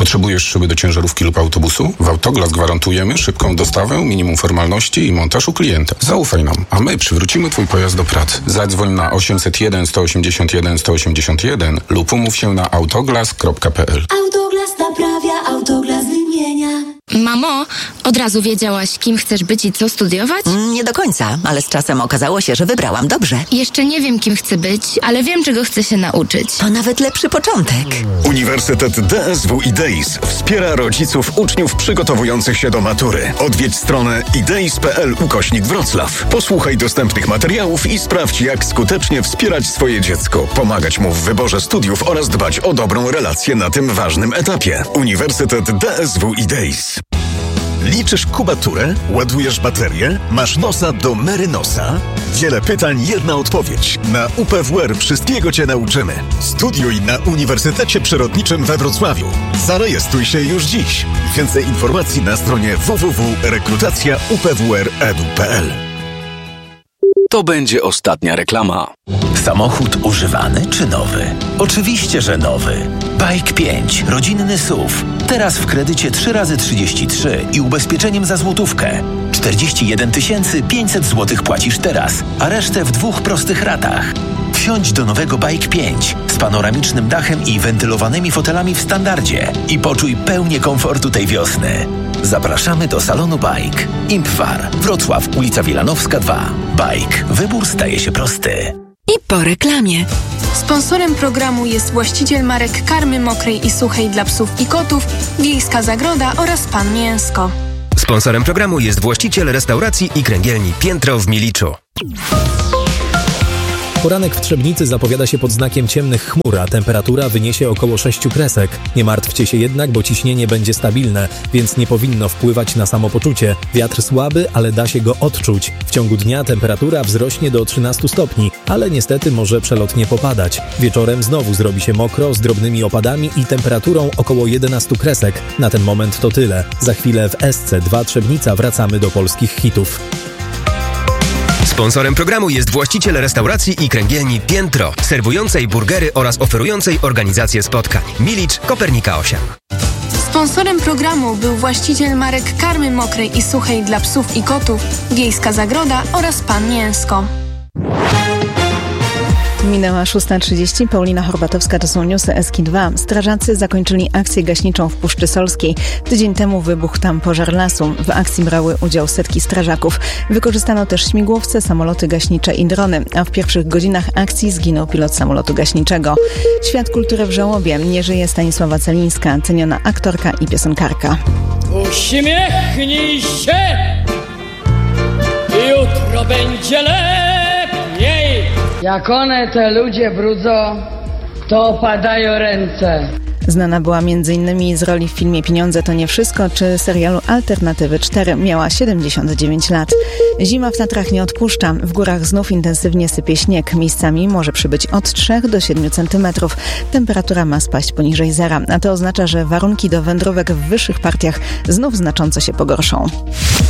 Potrzebujesz szyby do ciężarówki lub autobusu? W Autoglas gwarantujemy szybką dostawę, minimum formalności i montaż u klienta. Zaufaj nam, a my przywrócimy Twój pojazd do pracy. Zadzwoń na 801 181 181 lub umów się na autoglas.pl. Autoglas naprawia, Autoglas wymienia. Mamo, od razu wiedziałaś, kim chcesz być i co studiować? Nie do końca, ale z czasem okazało się, że wybrałam dobrze. Jeszcze nie wiem, kim chcę być, ale wiem, czego chcę się nauczyć. To nawet lepszy początek. Uniwersytet DSW IDEIS wspiera rodziców uczniów przygotowujących się do matury. Odwiedź stronę ideis.pl/Wrocław. Posłuchaj dostępnych materiałów i sprawdź, jak skutecznie wspierać swoje dziecko, pomagać mu w wyborze studiów oraz dbać o dobrą relację na tym ważnym etapie. Uniwersytet DSW IDEIS. Liczysz kubaturę? Ładujesz baterię? Masz nosa do Merynosa? Wiele pytań, jedna odpowiedź. Na UPWR wszystkiego Cię nauczymy. Studiuj na Uniwersytecie Przyrodniczym we Wrocławiu. Zarejestruj się już dziś. Więcej informacji na stronie www.rekrutacja.upwr.edu.pl. To będzie ostatnia reklama. Samochód używany czy nowy? Oczywiście, że nowy. Bike 5, rodzinny SUV. Teraz w kredycie 3x33 i ubezpieczeniem za złotówkę. 41 500 zł płacisz teraz, a resztę w 2 prostych ratach. Wsiądź do nowego Bike 5 z panoramicznym dachem i wentylowanymi fotelami w standardzie i poczuj pełnię komfortu tej wiosny. Zapraszamy do salonu Bike. Impfar, Wrocław, ulica Wilanowska 2. Bike. Wybór staje się prosty. I po reklamie. Sponsorem programu jest właściciel marek karmy mokrej i suchej dla psów i kotów, Wiejska Zagroda oraz Pan Mięsko. Sponsorem programu jest właściciel restauracji i kręgielni Piętro w Miliczu. Poranek w Trzebnicy zapowiada się pod znakiem ciemnych chmur, a temperatura wyniesie około 6 kresek. Nie martwcie się jednak, bo ciśnienie będzie stabilne, więc nie powinno wpływać na samopoczucie. Wiatr słaby, ale da się go odczuć. W ciągu dnia temperatura wzrośnie do 13 stopni, ale niestety może przelotnie popadać. Wieczorem znowu zrobi się mokro z drobnymi opadami i temperaturą około 11 kresek. Na ten moment to tyle. Za chwilę w SC2 Trzebnica wracamy do polskich hitów. Sponsorem programu jest właściciel restauracji i kręgielni Piętro, serwującej burgery oraz oferującej organizację spotkań. Milicz, Kopernika 8. Sponsorem programu był właściciel marek karmy mokrej i suchej dla psów i kotów, Wiejska Zagroda oraz Pan Mięsko. Minęła 6:30. Paulina Horbatowska, to są newsy SK2. Strażacy zakończyli akcję gaśniczą w Puszczy Solskiej. Tydzień temu wybuchł tam pożar lasu. W akcji brały udział setki strażaków. Wykorzystano też śmigłowce, samoloty gaśnicze i drony, a w pierwszych godzinach akcji zginął pilot samolotu gaśniczego. Świat kultury w żałobie. Nie żyje Stanisława Celińska, ceniona aktorka i piosenkarka. Uśmiechnij się! Jutro będzie lepiej! Jak one, te ludzie brudzą, to opadają ręce. Znana była m.in. z roli w filmie Pieniądze to nie wszystko, czy serialu Alternatywy 4. Miała 79 lat. Zima w Tatrach nie odpuszcza. W górach znów intensywnie sypie śnieg. Miejscami może przybyć od 3 do 7 cm. Temperatura ma spaść poniżej zera, a to oznacza, że warunki do wędrówek w wyższych partiach znów znacząco się pogorszą.